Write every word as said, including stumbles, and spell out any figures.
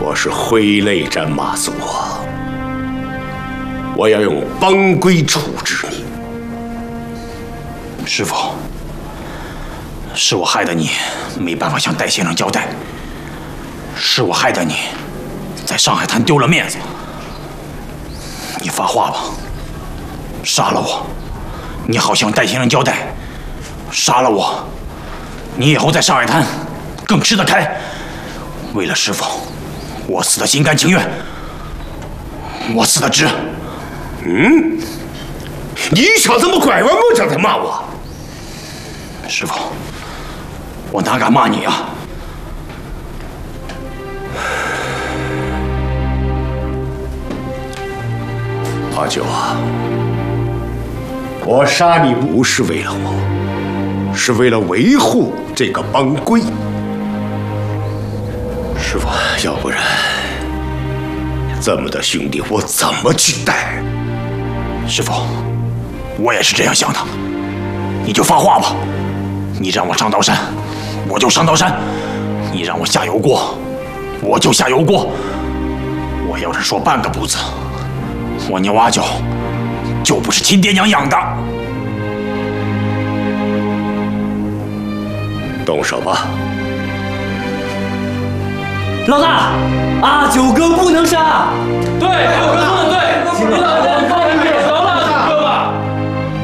我是挥泪斩马谡，我要用帮规处置你。 师傅，是我害得你没办法向戴先生交代，是我害得你在上海滩丢了面子。你发话吧，杀了我，你好向戴先生交代；杀了我，你以后在上海滩更吃得开。为了师傅，我死得心甘情愿，我死得值。 嗯，你想这么拐弯抹角的骂我？ 师傅，我哪敢骂你啊？ 阿九啊，我杀你不是为了我，是为了维护这个帮规。师傅，要不然这么的兄弟我怎么去带？ 师傅，我也是这样想的。你就发话吧，你让我上刀山，我就上刀山；你让我下油锅，我就下油锅。我要是说半个不字，我牛阿九就不是亲爹娘养的。 动手吧。 老大，阿九哥不能杀。 对，阿九哥不能对，请老大。